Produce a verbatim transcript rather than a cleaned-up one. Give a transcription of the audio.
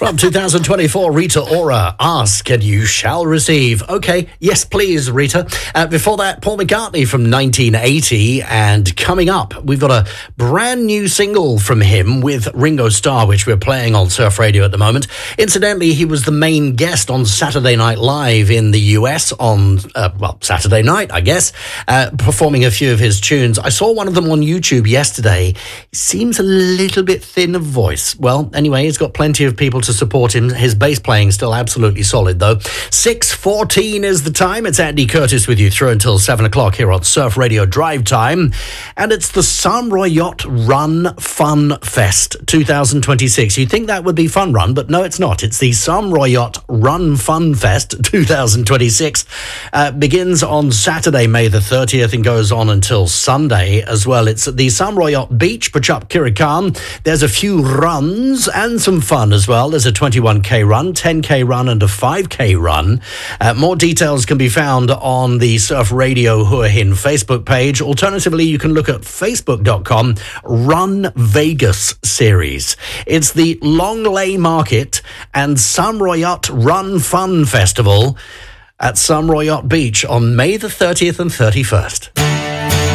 From two thousand twenty-four, Rita Ora, Ask and You Shall Receive. Okay, yes please, Rita. Uh, before that, Paul McCartney from nineteen eighty, and coming up, we've got a brand new single from him with Ringo Starr, which we're playing on Surf Radio at the moment. Incidentally, he was the main guest on Saturday Night Live in the U S on, uh, well, Saturday night, I guess, uh, performing a few of his tunes. I saw one of them on YouTube yesterday. He seems a little bit thin of voice. Well, anyway, he's got plenty of people to support him. His bass playing still absolutely solid, though. six fourteen is the time. It's Andy Curtis with you through until seven o'clock here on Surf Radio Drive Time. And it's the Sam Roy Yacht Run Fun Fest twenty twenty-six. You'd think that would be Fun Run, but no, it's not. It's the Sam Roy Yacht Run Fun Fest twenty twenty-six. Uh, begins on Saturday, May the thirtieth, and goes on until Sunday as well. It's at the Sam Roy Yacht Beach, Prachuap Khiri Khan. There's a few runs and some fun as well. There's a twenty-one k run, ten k run and a five k run. Uh, more details can be found on the Surf Radio Hua Hin Facebook page. Alternatively, you can look at facebook.com Run Vegas series. It's the Long Lay Market and Sam Roy Yacht Run Fun Festival at Sam Roy Yacht Beach on May the thirtieth and thirty-first.